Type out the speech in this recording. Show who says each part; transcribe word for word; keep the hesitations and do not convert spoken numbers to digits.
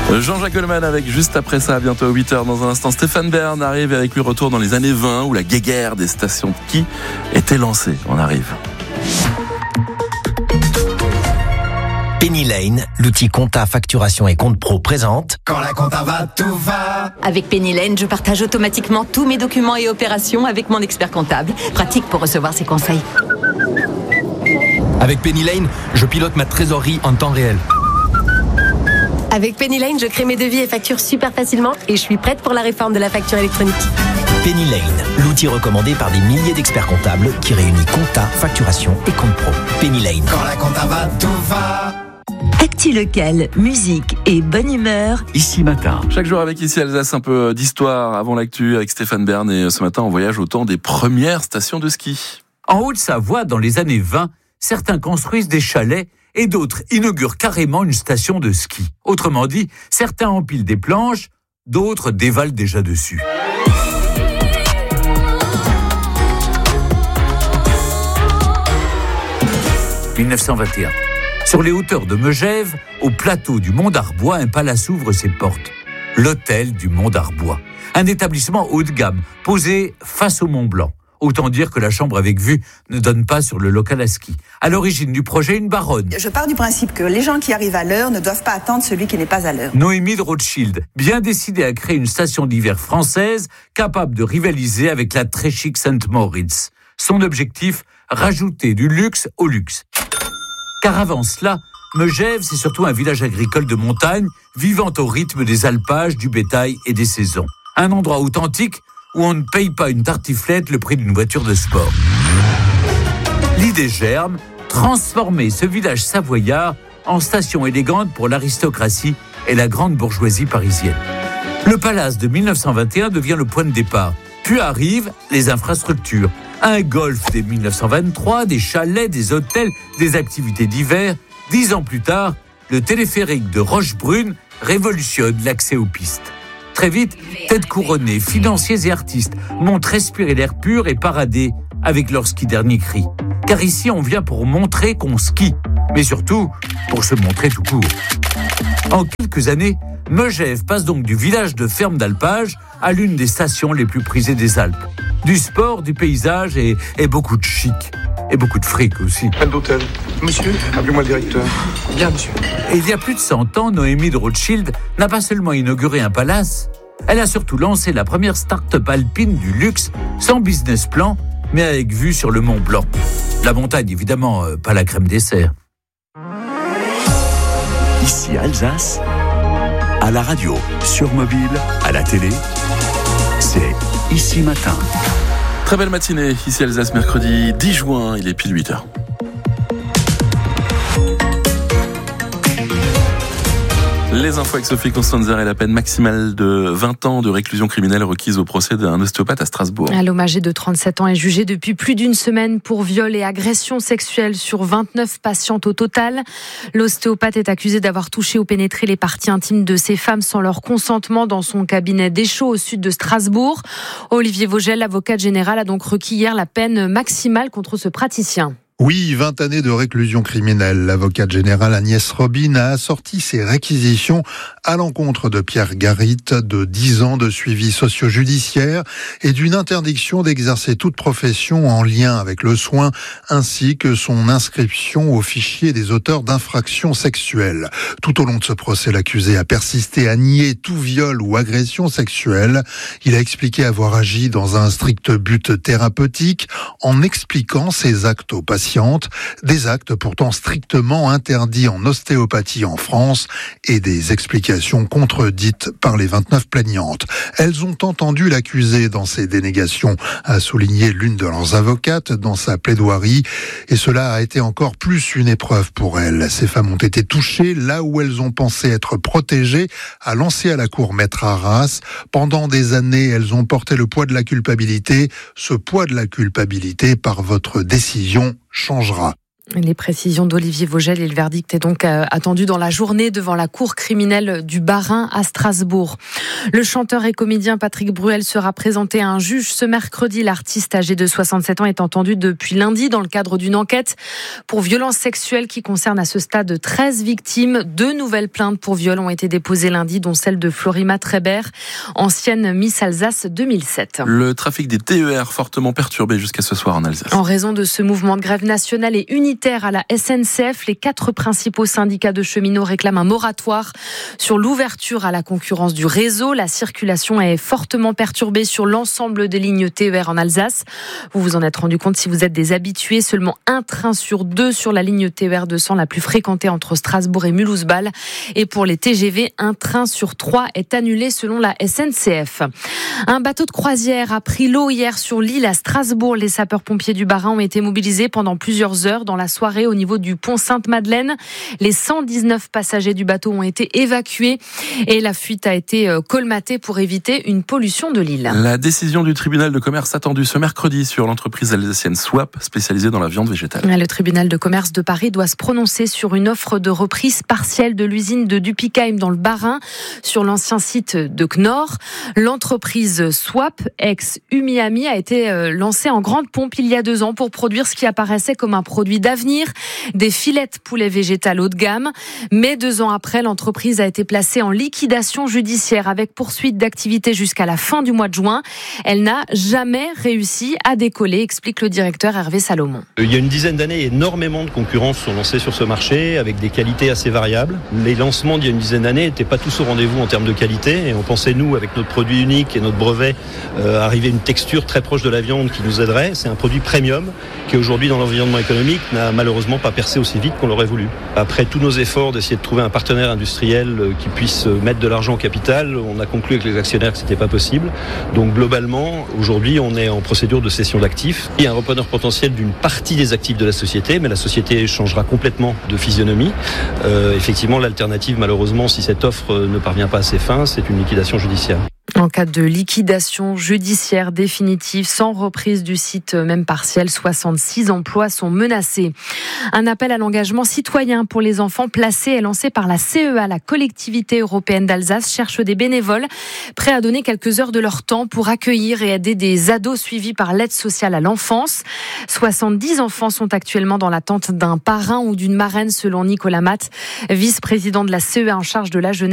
Speaker 1: Jean-Jacques Goldman avec juste après ça, bientôt à huit heures dans un instant. Stéphane Bern arrive avec lui retour dans les années vingt où la guéguerre des stations de ski était lancée. On arrive.
Speaker 2: Penny Lane, l'outil compta, facturation et compte pro présente.
Speaker 3: Quand la compta va, tout va.
Speaker 4: Avec Penny Lane, je partage automatiquement tous mes documents et opérations avec mon expert comptable. Pratique pour recevoir ses conseils.
Speaker 2: Avec Penny Lane, je pilote ma trésorerie en temps réel.
Speaker 5: Avec Penny Lane, je crée mes devis et factures super facilement et je suis prête pour la réforme de la facture électronique.
Speaker 2: Penny Lane, l'outil recommandé par des milliers d'experts comptables qui réunit compta, facturation et compte pro. Penny Lane.
Speaker 3: Quand la compta va, tout va.
Speaker 6: Actu local, musique et bonne humeur.
Speaker 7: Ici Matin.
Speaker 1: Chaque jour avec Ici Alsace, un peu d'histoire avant l'actu avec Stéphane Bern. Et ce matin, on voyage au temps des premières stations de ski.
Speaker 7: En Haute-Savoie, dans les années vingt, certains construisent des chalets et d'autres inaugurent carrément une station de ski. Autrement dit, certains empilent des planches, d'autres dévalent déjà dessus. dix-neuf cent vingt et un. Sur les hauteurs de Megève, au plateau du Mont d'Arbois, un palace ouvre ses portes. L'hôtel du Mont d'Arbois. Un établissement haut de gamme, posé face au Mont Blanc. Autant dire que la chambre avec vue ne donne pas sur le local à ski. À l'origine du projet, une baronne.
Speaker 8: Je pars du principe que les gens qui arrivent à l'heure ne doivent pas attendre celui qui n'est pas à l'heure.
Speaker 7: Noémie de Rothschild, bien décidée à créer une station d'hiver française capable de rivaliser avec la très chic Saint-Moritz. Son objectif, rajouter du luxe au luxe. Car avant cela, Megève, c'est surtout un village agricole de montagne, vivant au rythme des alpages, du bétail et des saisons. Un endroit authentique où on ne paye pas une tartiflette le prix d'une voiture de sport. L'idée germe, transformer ce village savoyard en station élégante pour l'aristocratie et la grande bourgeoisie parisienne. Le palace de dix-neuf cent vingt et un devient le point de départ. Puis arrivent les infrastructures. Un golf dès dix-neuf cent vingt-trois, des chalets, des hôtels, des activités d'hiver. Dix ans plus tard, le téléphérique de Rochebrune révolutionne l'accès aux pistes. Très vite, têtes couronnées, financiers et artistes montent respirer l'air pur et parader avec leur ski dernier cri. Car ici, on vient pour montrer qu'on skie, mais surtout pour se montrer tout court. En quelques années, Megève passe donc du village de ferme d'alpage à l'une des stations les plus prisées des Alpes. Du sport, du paysage et, et beaucoup de chic. Et beaucoup de fric aussi.
Speaker 9: Pas d'hôtel. Monsieur, appelez-moi le directeur.
Speaker 7: Bien, monsieur. Et il y a plus de cent ans, Noémie de Rothschild n'a pas seulement inauguré un palace, elle a surtout lancé la première start-up alpine du luxe, sans business plan, mais avec vue sur le Mont Blanc. La montagne, évidemment, euh, pas la crème dessert.
Speaker 10: Ici Alsace, à la radio, sur mobile, à la télé, c'est Ici Matin.
Speaker 1: Très belle matinée, ici Alsace, mercredi dix juin, il est pile huit heures. Les infos avec Sophie Constanzer et la peine maximale de vingt ans de réclusion criminelle requise au procès d'un ostéopathe à Strasbourg.
Speaker 11: L'homme âgé de trente-sept ans est jugé depuis plus d'une semaine pour viol et agression sexuelle sur vingt-neuf patientes au total. L'ostéopathe est accusé d'avoir touché ou pénétré les parties intimes de ces femmes sans leur consentement dans son cabinet d'Échaud au sud de Strasbourg. Olivier Vogel, l'avocat général, a donc requis hier la peine maximale contre ce praticien.
Speaker 12: Oui, vingt années de réclusion criminelle. L'avocate générale Agnès Robin a assorti ses réquisitions à l'encontre de Pierre Garit de dix ans de suivi socio-judiciaire et d'une interdiction d'exercer toute profession en lien avec le soin, ainsi que son inscription au fichier des auteurs d'infractions sexuelles. Tout au long de ce procès, l'accusé a persisté à nier tout viol ou agression sexuelle. Il a expliqué avoir agi dans un strict but thérapeutique en expliquant ses actes aux patients. Des actes pourtant strictement interdits en ostéopathie en France et des explications contredites par les vingt-neuf plaignantes. Elles ont entendu l'accusé dans ses dénégations, a souligné l'une de leurs avocates dans sa plaidoirie, et cela a été encore plus une épreuve pour elles. Ces femmes ont été touchées là où elles ont pensé être protégées, a lancé à la cour Maître Arras. Pendant des années, elles ont porté le poids de la culpabilité. Ce poids de la culpabilité, par votre décision, changera.
Speaker 11: Les précisions d'Olivier Vogel et le verdict est donc attendu dans la journée devant la cour criminelle du Bas-Rhin à Strasbourg. Le chanteur et comédien Patrick Bruel sera présenté à un juge ce mercredi. L'artiste âgé de soixante-sept ans est entendu depuis lundi dans le cadre d'une enquête pour violences sexuelles qui concerne à ce stade treize victimes. Deux nouvelles plaintes pour viol ont été déposées lundi, dont celle de Florima Trébert, ancienne Miss Alsace deux mille sept.
Speaker 1: Le trafic des T E R fortement perturbé jusqu'à ce soir en Alsace.
Speaker 11: En raison de ce mouvement de grève nationale et unitaire à la S N C F, les quatre principaux syndicats de cheminots réclament un moratoire sur l'ouverture à la concurrence du réseau. La circulation est fortement perturbée sur l'ensemble des lignes T E R en Alsace. Vous vous en êtes rendu compte si vous êtes des habitués. Seulement un train sur deux sur la ligne T E R deux cents, la plus fréquentée entre Strasbourg et Mulhouse-Bâle. Et pour les T G V, un train sur trois est annulé selon la S N C F. Un bateau de croisière a pris l'eau hier sur l'île à Strasbourg. Les sapeurs-pompiers du Bas-Rhin ont été mobilisés pendant plusieurs heures dans la soirée au niveau du pont Sainte-Madeleine. Les cent dix-neuf passagers du bateau ont été évacués et la fuite a été colmatée pour éviter une pollution de l'île.
Speaker 1: La décision du tribunal de commerce attendue ce mercredi sur l'entreprise alsacienne Swap, spécialisée dans la viande végétale.
Speaker 11: Le tribunal de commerce de Paris doit se prononcer sur une offre de reprise partielle de l'usine de Dupikheim dans le Bas-Rhin, sur l'ancien site de Knorr. L'entreprise Swap, ex-Umiami, a été lancée en grande pompe il y a deux ans pour produire ce qui apparaissait comme un produit d'avenir, des filets de poulet végétal haut de gamme. Mais deux ans après, l'entreprise a été placée en liquidation judiciaire avec poursuite d'activité jusqu'à la fin du mois de juin. Elle n'a jamais réussi à décoller, explique le directeur Hervé Salomon.
Speaker 13: Il y a une dizaine d'années, énormément de concurrents sont lancés sur ce marché avec des qualités assez variables. Les lancements d'il y a une dizaine d'années n'étaient pas tous au rendez-vous en termes de qualité et on pensait, nous, avec notre produit unique et notre brevet, euh, arriver à une texture très proche de la viande qui nous aiderait. C'est un produit premium qui aujourd'hui, dans l'environnement économique, n'a malheureusement pas percé aussi vite qu'on l'aurait voulu. Après tous nos efforts d'essayer de trouver un partenaire industriel qui puisse mettre de l'argent au capital, on a conclu avec les actionnaires que c'était pas possible. Donc globalement, aujourd'hui, on est en procédure de cession d'actifs. Il y a un repreneur potentiel d'une partie des actifs de la société, mais la société changera complètement de physionomie. Euh, effectivement, l'alternative, malheureusement, si cette offre ne parvient pas à ses fins, c'est une liquidation judiciaire.
Speaker 11: En cas de liquidation judiciaire définitive, sans reprise du site même partielle, soixante-six emplois sont menacés. Un appel à l'engagement citoyen pour les enfants placés est lancé par la C E A. La collectivité européenne d'Alsace cherche des bénévoles prêts à donner quelques heures de leur temps pour accueillir et aider des ados suivis par l'aide sociale à l'enfance. soixante-dix enfants sont actuellement dans l'attente d'un parrain ou d'une marraine selon Nicolas Matt, vice-président de la C E A en charge de la jeunesse.